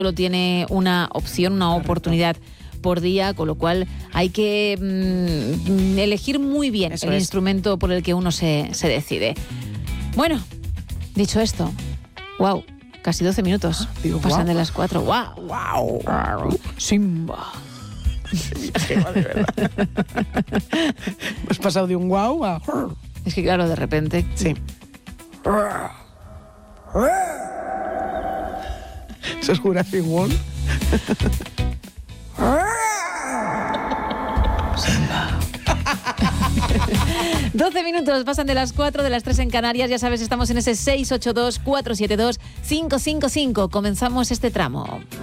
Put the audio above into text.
solo tiene una opción, una oportunidad por día, con lo cual hay que elegir muy bien el instrumento por el que uno se decide. Bueno, dicho esto, wow, casi 12 minutos. Pasan de las 4. ¡Wow! Simba. De verdad. Has pasado de un wow a... Es que claro, de repente... Sí. ¿Eso es Jurassic World? 12 minutos pasan de las 4, de las 3 en Canarias. Ya sabes, estamos en ese 682-472-555. Comenzamos este tramo.